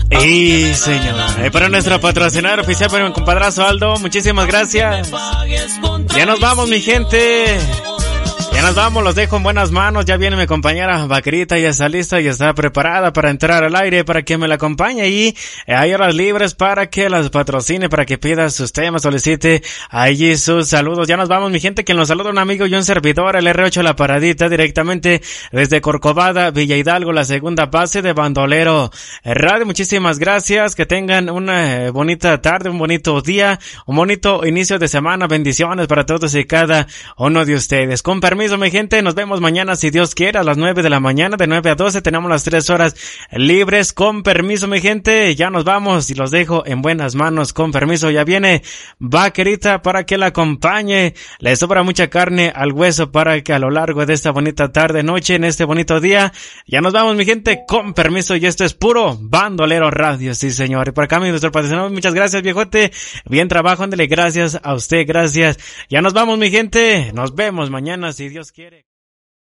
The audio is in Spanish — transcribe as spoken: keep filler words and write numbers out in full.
Y señor, eh, para nuestro patrocinador oficial, para mi compadrazo Aldo, muchísimas gracias. Ya nos vamos, mi gente. Ya nos vamos, los dejo en buenas manos. Ya viene mi compañera Vaquerita, ya está lista, ya está preparada para entrar al aire, para que me la acompañe. Y eh, hay horas libres para que las patrocine, para que pida sus temas, solicite allí sus saludos. Ya nos vamos, mi gente, que nos saluda un amigo y un servidor, el R ocho La Paradita, directamente desde Corcovada, Villa Hidalgo, la segunda base de Bandolero Radio. Muchísimas gracias, que tengan una eh, bonita tarde, un bonito día, un bonito inicio de semana. Bendiciones para todos y cada uno de ustedes. Con permiso, mi gente, nos vemos mañana si Dios quiere a las nueve de la mañana, de nueve a doce tenemos las tres horas libres. Con permiso, mi gente, ya nos vamos y los dejo en buenas manos. Con permiso, ya viene Vaquerita para que la acompañe. Le sobra mucha carne al hueso para que a lo largo de esta bonita tarde, noche, en este bonito día, ya nos vamos, mi gente, con permiso. Y esto es puro Bandolero Radio, sí señor. Y por acá, mi nuestro patrocinador, muchas gracias, viejote, bien trabajo, ándale, gracias a usted, gracias. Ya nos vamos, mi gente, nos vemos mañana si Dios quiere.